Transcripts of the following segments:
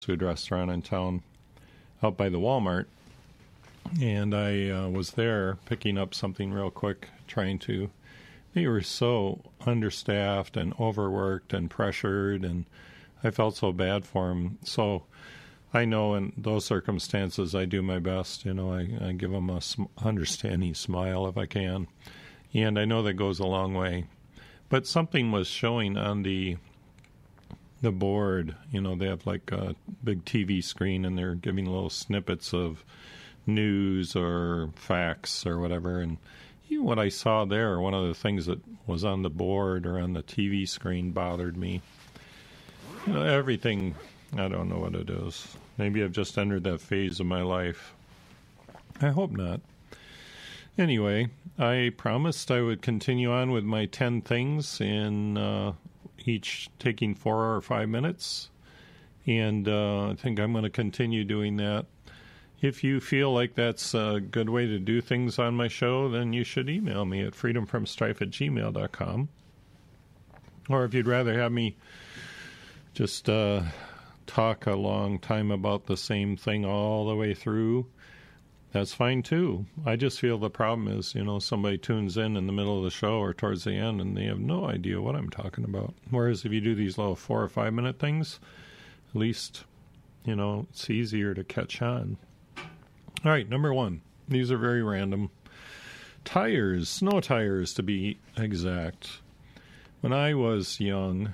food restaurant in town out by the Walmart. And I was there picking up something real quick, they were so understaffed and overworked and pressured, and I felt so bad for them. So I know in those circumstances I do my best. I give them a understanding smile if I can. And I know that goes a long way. But something was showing on the board. They have like a big TV screen, and they're giving little snippets of news or facts or whatever. And what I saw there, one of the things that was on the board or on the TV screen bothered me. Everything, I don't know what it is. Maybe I've just entered that phase of my life. I hope not. Anyway, I promised I would continue on with my 10 things in each taking 4 or 5 minutes. And I think I'm going to continue doing that. If you feel like that's a good way to do things on my show, then you should email me at freedomfromstrife@gmail.com. Or if you'd rather have me just talk a long time about the same thing all the way through, that's fine too. I just feel the problem is, somebody tunes in the middle of the show or towards the end and they have no idea what I'm talking about. Whereas if you do these little 4 or 5 minute things, at least, it's easier to catch on. All right, number 1. These are very random. Tires, snow tires to be exact. When I was young,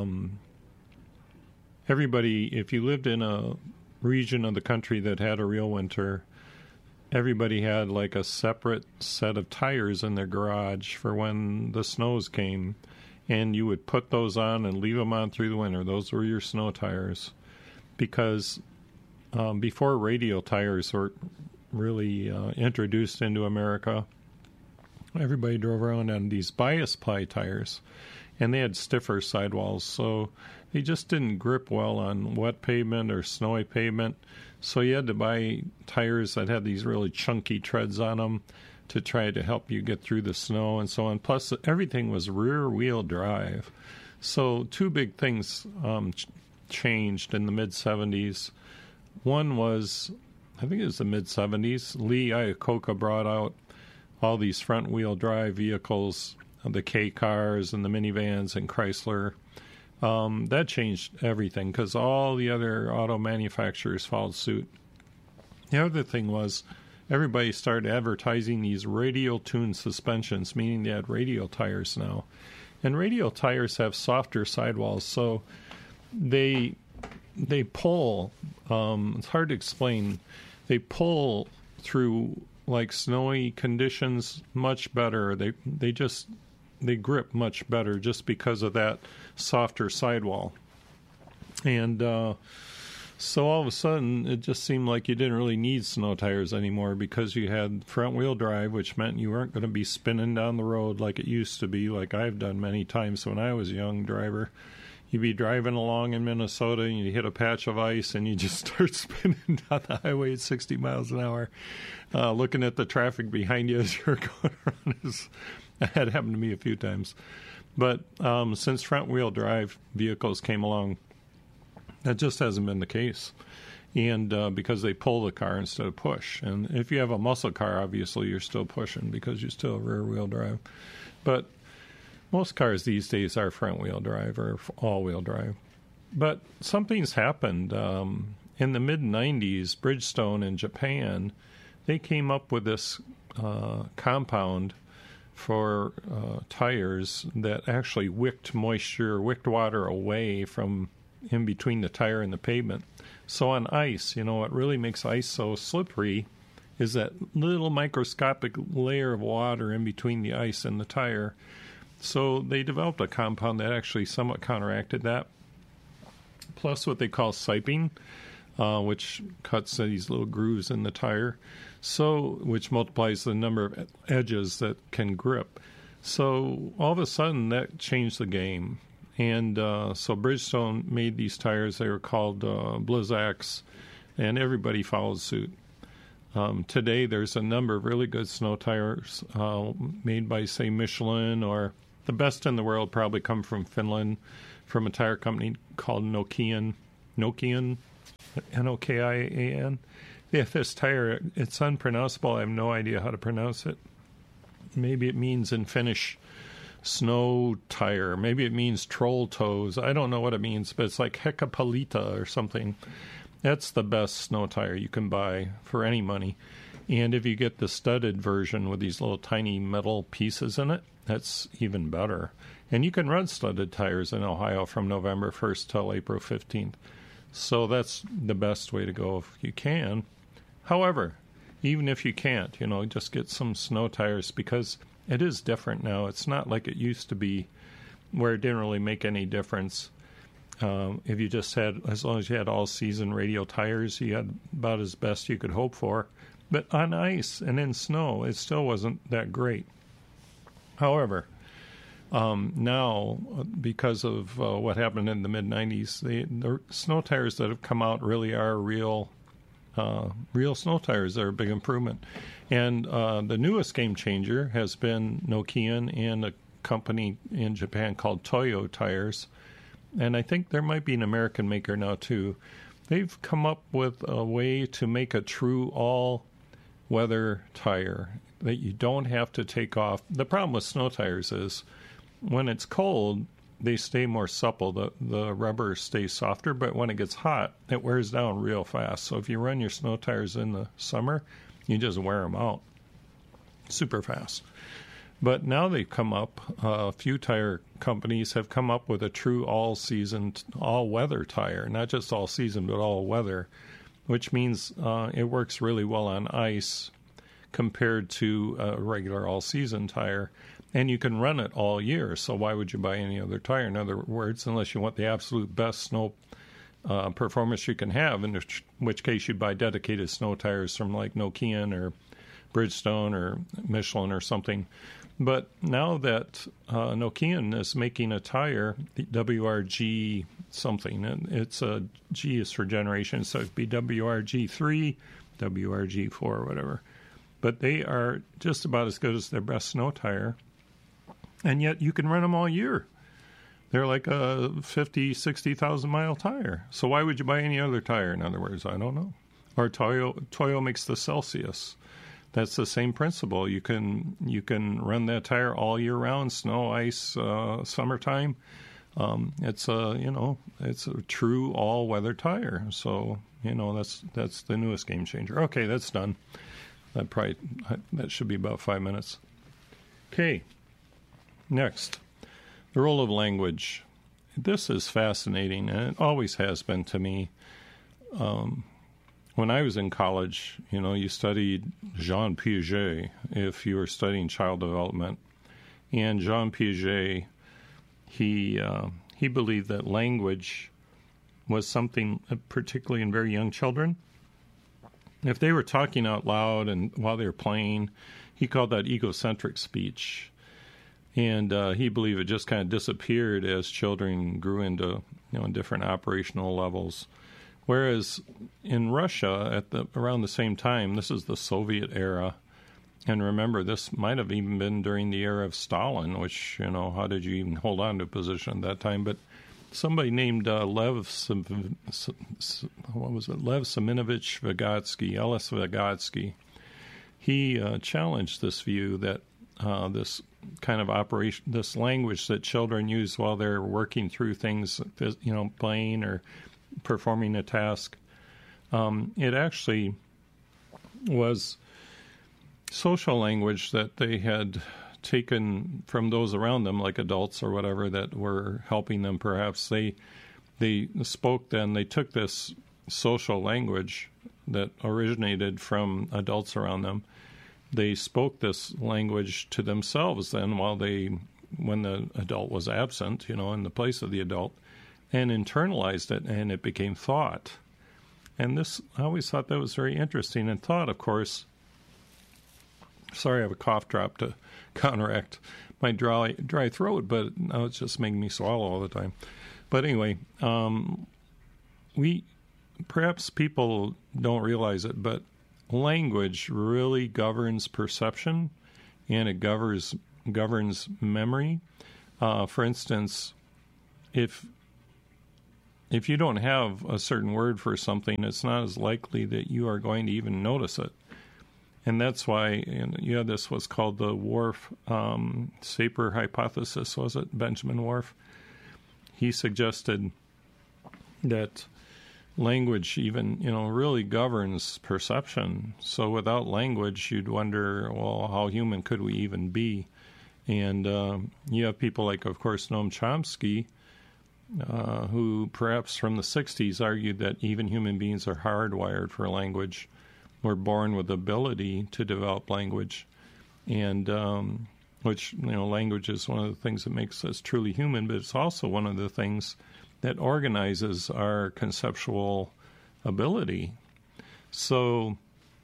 everybody, if you lived in a region of the country that had a real winter, everybody had like a separate set of tires in their garage for when the snows came. And you would put those on and leave them on through the winter. Those were your snow tires. Because before radial tires were really introduced into America, everybody drove around on these bias ply tires, and they had stiffer sidewalls, so they just didn't grip well on wet pavement or snowy pavement. So you had to buy tires that had these really chunky treads on them to try to help you get through the snow and so on. Plus, everything was rear-wheel drive. So 2 big things changed in the mid-'70s. One was, I think it was the mid-'70s, Lee Iacocca brought out all these front-wheel drive vehicles, the K cars and the minivans and Chrysler. That changed everything because all the other auto manufacturers followed suit. The other thing was everybody started advertising these radial-tuned suspensions, meaning they had radial tires now. And radial tires have softer sidewalls, so they pull, it's hard to explain, they pull through like snowy conditions much better. They grip much better just because of that softer sidewall. And so all of a sudden it just seemed like you didn't really need snow tires anymore because you had front wheel drive, which meant you weren't going to be spinning down the road like it used to be, like I've done many times when I was a young driver. You'd be driving along in Minnesota and you hit a patch of ice and you just start spinning down the highway at 60 miles an hour, looking at the traffic behind you as you're going around. That happened to me a few times. But since front-wheel drive vehicles came along, that just hasn't been the case. And because they pull the car instead of push. And if you have a muscle car, obviously you're still pushing because you still have rear-wheel drive. But most cars these days are front-wheel drive or all-wheel drive. But something's happened. In the mid-'90s, Bridgestone in Japan, they came up with this compound for tires that actually wicked water away from in between the tire and the pavement. So on ice, what really makes ice so slippery is that little microscopic layer of water in between the ice and the tire. So they developed a compound that actually somewhat counteracted that, plus what they call siping, which cuts these little grooves in the tire, which multiplies the number of edges that can grip. So all of a sudden, that changed the game. And so Bridgestone made these tires. They were called Blizzaks, and everybody followed suit. Today, there's a number of really good snow tires made by, say, Michelin, or the best in the world probably come from Finland, from a tire company called Nokian. Nokian. They have this tire. It's unpronounceable. I have no idea how to pronounce it. Maybe it means in Finnish snow tire. Maybe it means troll toes. I don't know what it means, but it's like Hecapalita or something. That's the best snow tire you can buy for any money. And if you get the studded version with these little tiny metal pieces in it, that's even better. And you can run studded tires in Ohio from November 1st till April 15th. So that's the best way to go if you can. However, even if you can't, just get some snow tires, because it is different now. It's not like it used to be where it didn't really make any difference. If you just had, as long as you had all-season radial tires, you had about as best you could hope for. But on ice and in snow, it still wasn't that great. However, now, because of what happened in the mid-'90s, the snow tires that have come out really are real snow tires. They're a big improvement. And the newest game changer has been Nokian and a company in Japan called Toyo Tires. And I think there might be an American maker now, too. They've come up with a way to make a true all-weather tire that you don't have to take off. The problem with snow tires is when it's cold, they stay more supple. The rubber stays softer, but when it gets hot, it wears down real fast. So if you run your snow tires in the summer, you just wear them out super fast. But now they've come up, a few tire companies have come up with a true all-season, all-weather tire, not just all-season, but all-weather, which means it works really well on ice compared to a regular all-season tire. And you can run it all year, so why would you buy any other tire? In other words, unless you want the absolute best snow performance you can have, in which case you'd buy dedicated snow tires from like Nokian or Bridgestone or Michelin or something. But now that Nokian is making a tire, the WRG something, and it's a G is for generation, so it'd be WRG3, WRG4, whatever. But they are just about as good as their best snow tire, and yet you can run them all year. They're like a 50, 60,000 mile tire. So why would you buy any other tire, in other words? I don't know. Or Toyo makes the Celsius. That's the same principle. You can run that tire all year round, snow, ice, summertime. It's a true all-weather tire. So that's the newest game changer. Okay, that's done. That should be about 5 minutes. Okay, next, the role of language. This is fascinating, and it always has been to me. When I was in college, you studied Jean Piaget if you were studying child development. And Jean Piaget, he believed that language was something, particularly in very young children. If they were talking out loud and while they were playing, he called that egocentric speech. And he believed it just kind of disappeared as children grew into different operational levels. Whereas in Russia, around the same time, this is the Soviet era, and remember, this might have even been during the era of Stalin, which, how did you even hold on to a position at that time? But somebody named Lev Seminovich Vygotsky, Ellis Vygotsky, he challenged this view that this kind of operation, this language that children use while they're working through things, playing or performing a task, it actually was social language that they had taken from those around them, like adults or whatever, that were helping them perhaps. They spoke then, they took this social language that originated from adults around them. They spoke this language to themselves then when the adult was absent, in the place of the adult, and internalized it, and it became thought. And this, I always thought that was very interesting. And thought, of course, sorry, I have a cough drop to counteract my dry throat, but now it's just making me swallow all the time. But anyway, perhaps people don't realize it, but language really governs perception, and it governs memory. For instance, if if you don't have a certain word for something, it's not as likely that you are going to even notice it. And that's why you have this what's called the Whorf-Sapir hypothesis, was it? Benjamin Whorf. He suggested that language even, really governs perception. So without language, you'd wonder, well, how human could we even be? And you have people like, of course, Noam Chomsky, who perhaps from the 60s argued that even human beings are hardwired for language. We're born with the ability to develop language, and which, language is one of the things that makes us truly human, but it's also one of the things that organizes our conceptual ability. So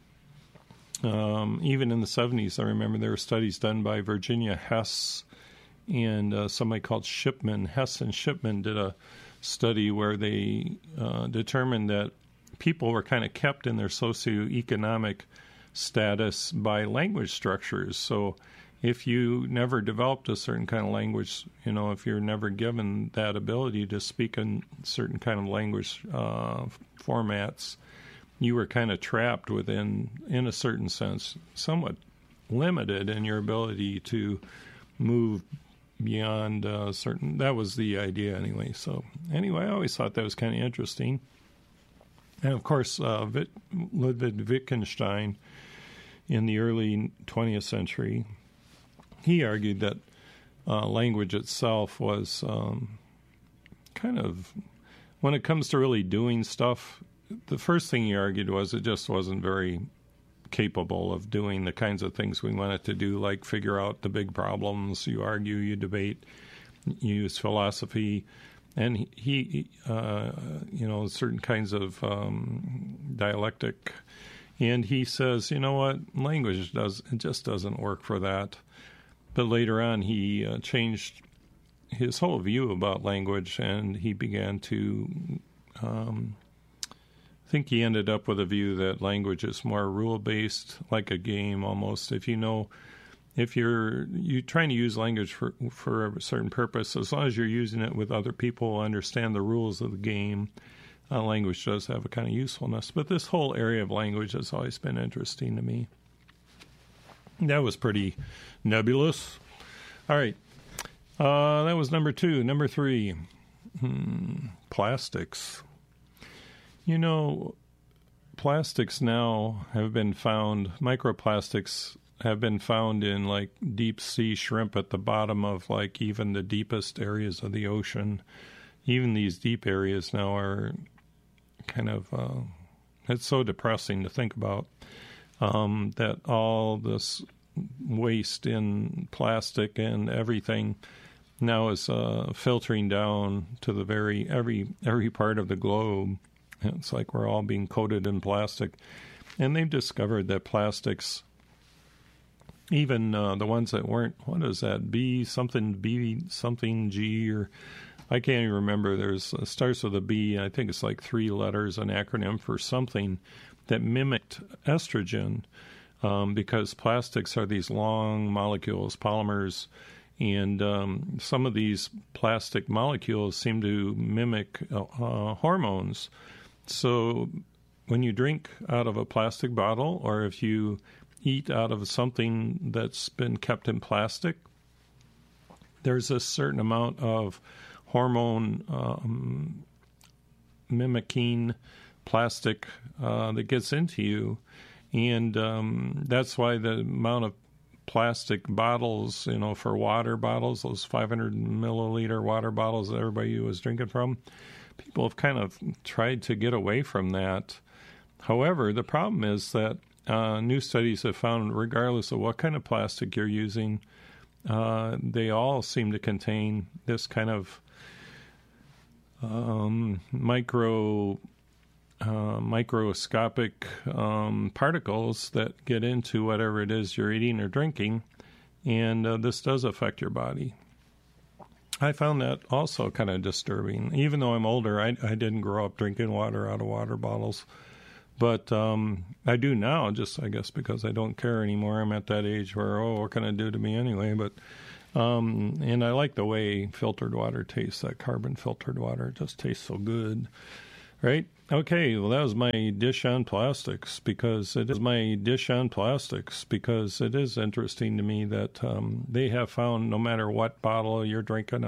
even in the 70s, I remember there were studies done by Virginia Hess and somebody called Shipman. Hess and Shipman did a study where they determined that people were kind of kept in their socioeconomic status by language structures. So if you never developed a certain kind of language, if you're never given that ability to speak in certain kind of language formats, you were kind of trapped within, in a certain sense, somewhat limited in your ability to move beyond certain. That was the idea anyway. So anyway, I always thought that was kind of interesting. And of course, Ludwig Wittgenstein in the early 20th century, he argued that language itself was kind of, when it comes to really doing stuff, the first thing he argued was it just wasn't very capable of doing the kinds of things we want it to do, like figure out the big problems. You argue, you debate, you use philosophy. And he certain kinds of dialectic. And he says, you know what, language just doesn't work for that. But later on, he changed his whole view about language, and he began to think he ended up with a view that language is more rule-based, like a game almost. If you're trying to use language for a certain purpose, as long as you're using it with other people who understand the rules of the game, language does have a kind of usefulness. But this whole area of language has always been interesting to me. That was pretty nebulous. All right. That was number 2. Number 3, plastics. Plastics now have been found, microplastics have been found in like deep sea shrimp at the bottom of like even the deepest areas of the ocean. Even these deep areas now are kind of, it's so depressing to think about, that all this waste in plastic and everything now is filtering down to the every part of the globe. It's like we're all being coated in plastic. And they've discovered that plastics, even the ones that weren't, what is that, B something G, or I can't even remember. It starts with a B, and I think it's like 3 letters, an acronym for something that mimicked estrogen, because plastics are these long molecules, polymers, and some of these plastic molecules seem to mimic hormones. So when you drink out of a plastic bottle, or if you eat out of something that's been kept in plastic, there's a certain amount of hormone mimicking plastic that gets into you. And that's why the amount of plastic bottles, for water bottles, those 500 milliliter water bottles that everybody was drinking from, people have kind of tried to get away from that. However, the problem is that new studies have found, regardless of what kind of plastic you're using, they all seem to contain this kind of microscopic particles that get into whatever it is you're eating or drinking, and this does affect your body. I found that also kind of disturbing. Even though I'm older, I didn't grow up drinking water out of water bottles. But I do now, just I guess because I don't care anymore. I'm at that age where, what can it do to me anyway? But And I like the way filtered water tastes. That carbon filtered water just tastes so good, right? Okay, well, that was my dish on plastics because it is interesting to me that they have found no matter what bottle you're drinking